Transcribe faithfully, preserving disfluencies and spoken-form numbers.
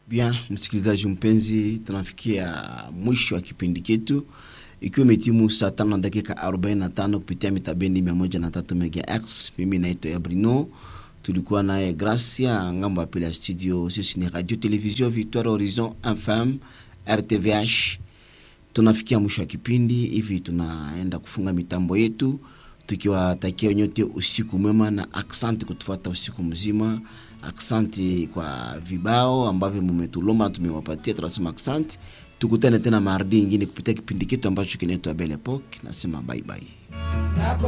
Bien, msikilizaji mpenzi, tunafikia mwisho wa kipindi chetu. Ikiwa umetimu saa tano dakika arobaini na tano kupitia mitabendi mia moja na tatu megahertz. Mimi naitwa Ebrino. Tulikuwa naye Gracia ngambo ya pili ya studio. Sisi ni Radio Television Victoire Horizon F M R T V H. Tunafikia mwisho wa kipindi, hivi tunaenda kufunga mitambo yetu tukiwatakia nyote usiku mwema na asante kutufuata usiku mzima. Asante kwa vibao ambavyo mmetulomba na tumewapatia, tunasema asante. Tukutane tena mardi nyingine kupitia kipindi chetu ambacho kinaitwa Belle Epoque. Nasema bye bye.